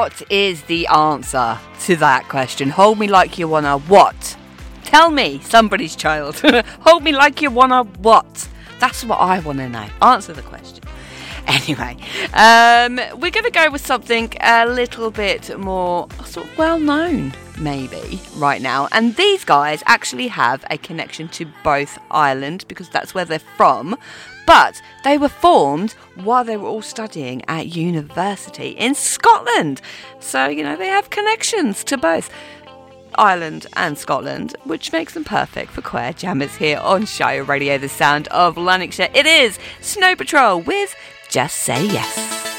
what is the answer to that question? Hold me like you wanna what? Tell me, somebody's child. Hold me like you wanna what? That's what I want to know. Answer the question. Anyway, we're going to go with something a little bit more sort of well-known, maybe, right now. And these guys actually have a connection to both Ireland, because that's where they're from. But they were formed while they were all studying at university in Scotland. So, they have connections to both Ireland and Scotland, which makes them perfect for Queer Jammers here on Shire Radio, the sound of Lanarkshire. It is Snow Patrol with Just Say Yes.